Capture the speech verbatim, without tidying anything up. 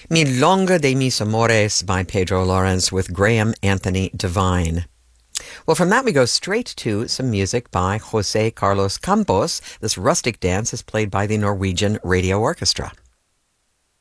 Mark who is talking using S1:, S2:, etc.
S1: Milonga de mis amores by Pedro Lawrence with Graham Anthony Devine. Well, from that we go straight to some music by Jose Carlos Campos. This rustic dance is played by the Norwegian Radio Orchestra.